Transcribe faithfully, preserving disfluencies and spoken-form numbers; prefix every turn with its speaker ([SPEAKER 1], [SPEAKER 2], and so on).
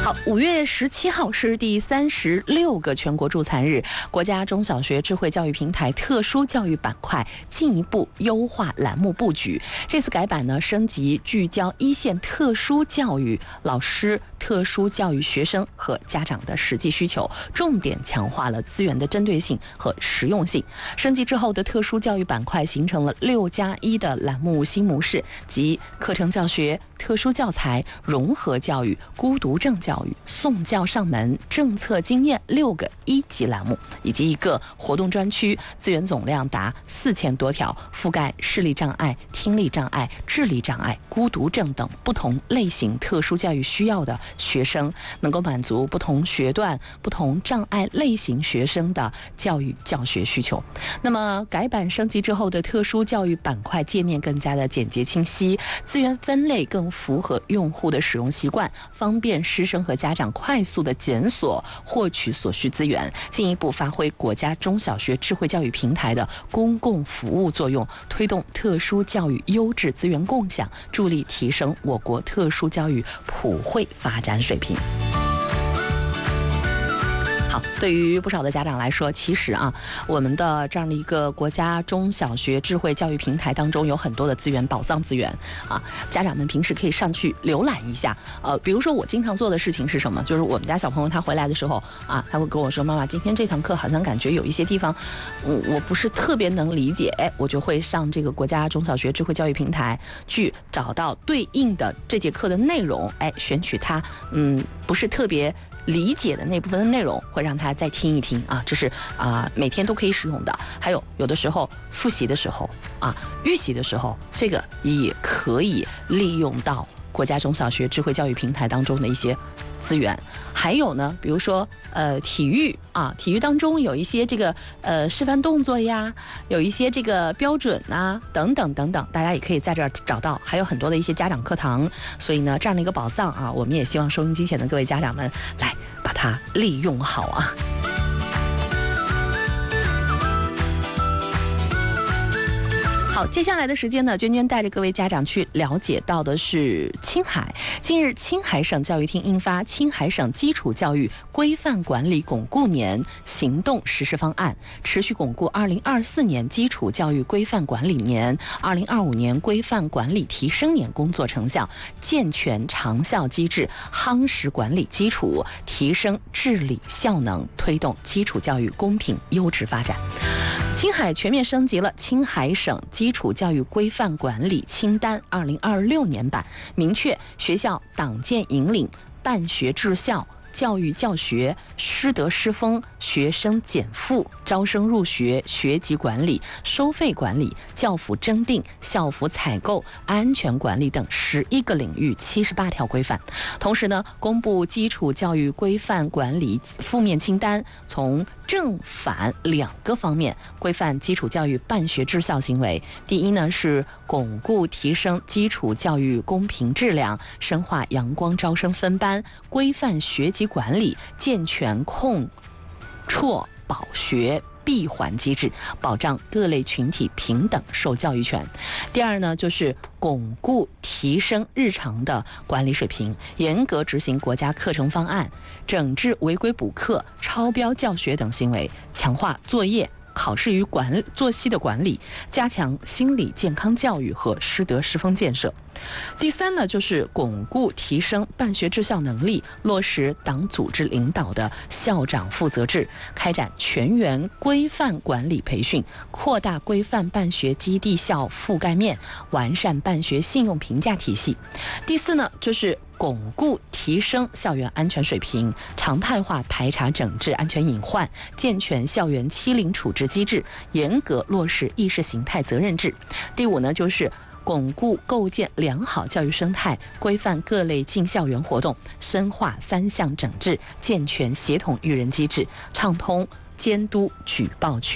[SPEAKER 1] 好，五月十七号是第三十六个全国助残日，国家中小学智慧教育平台特殊教育板块进一步优化栏目布局。这次改版呢，升级聚焦一线特殊教育老师、特殊教育学生和家长的实际需求，重点强化了资源的针对性和实用性。升级之后的特殊教育板块形成了六加一的栏目新模式，即课程教学、特殊教材、融合教育、孤独症教育、送教上门、政策经验六个一级栏目，以及一个活动专区，资源总量达四千多条，覆盖视力障碍、听力障碍、智力障碍、孤独症等不同类型特殊教育需要的学生，能够满足不同学段、不同障碍类型学生的教育教学需求。那么改版升级之后的特殊教育板块界面更加的简洁清晰，资源分类更符合用户的使用习惯，方便师生和家长快速的检索获取所需资源，进一步发挥国家中小学智慧教育平台的公共服务作用，推动特殊教育优质资源共享，助力提升我国特殊教育普惠发展水平。好，对于不少的家长来说，其实啊，我们的这样的一个国家中小学智慧教育平台当中有很多的资源，宝藏资源啊，家长们平时可以上去浏览一下。呃，比如说我经常做的事情是什么？就是我们家小朋友他回来的时候啊，他会跟我说：“妈妈，今天这堂课好像感觉有一些地方，嗯，我不是特别能理解。”哎，我就会上这个国家中小学智慧教育平台去找到对应的这节课的内容，哎，选取它嗯不是特别理解的那部分的内容，会让他再听一听啊，这是啊、呃、每天都可以使用的。还有有的时候复习的时候啊，预习的时候，这个也可以利用到国家中小学智慧教育平台当中的一些资源。还有呢，比如说呃体育啊，体育当中有一些这个呃示范动作呀，有一些这个标准啊等等等等，大家也可以在这儿找到。还有很多的一些家长课堂，所以呢，这样的一个宝藏啊，我们也希望收音机前的各位家长们来把它利用好啊。好，接下来的时间呢，娟娟带着各位家长去了解到的是青海。近日，青海省教育厅印发《青海省基础教育规范管理巩固年行动实施方案》，持续巩固二零二四年基础教育规范管理年、二零二五年规范管理提升年工作成效，健全长效机制，夯实管理基础，提升治理效能，推动基础教育公平优质发展。青海全面升级了青海省基础教育规范管理清单二零二六年版，明确学校党建引领、办学治校、教育教学、师德师风、学生减负、招生入学、学籍管理、收费管理、教辅征订、校服采购、安全管理等十一个领域七十八条规范。同时呢，公布基础教育规范管理负面清单，从正反两个方面规范基础教育办学治校行为。第一呢，是巩固提升基础教育公平质量，深化阳光招生分班，规范学籍管理，健全控辍保学闭环机制，保障各类群体平等受教育权。第二呢，就是巩固提升日常的管理水平，严格执行国家课程方案，整治违规补课、超标教学等行为，强化作业、考试与管作息的管理，加强心理健康教育和师德师风建设。第三呢，就是巩固提升办学治校能力，落实党组织领导的校长负责制，开展全员规范管理培训，扩大规范办学基地校覆盖面，完善办学信用评价体系。第四呢，就是巩固提升校园安全水平，常态化排查整治安全隐患，健全校园欺凌处置机制，严格落实意识形态责任制。第五呢，就是巩固构建良好教育生态，规范各类进校园活动，深化三项整治，健全协同育人机制，畅通监督举报权。